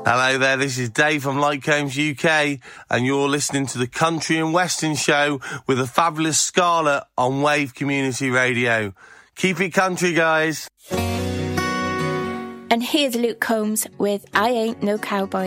Hello there, this is Dave from Light Combs UK, and you're listening to the Country and Western Show with the fabulous Scarlett on Wave Community Radio. Keep it country, guys. And here's Luke Combs with I Ain't No Cowboy.